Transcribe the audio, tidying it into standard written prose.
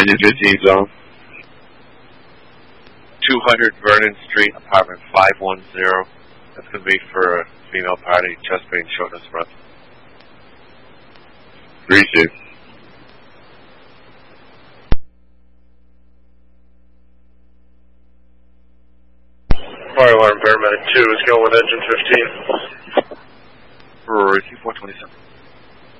Engine 15 zone. 200 Vernon Street, apartment 510. That's going to be for a female party, chest pain, shortness of breath. 3-2. Fire alarm paramedic 2 is going with engine 15. Rory 427.